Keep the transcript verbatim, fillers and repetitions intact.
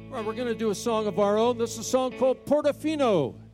All right, we're going to do a song of our own. This is a song called Portofino.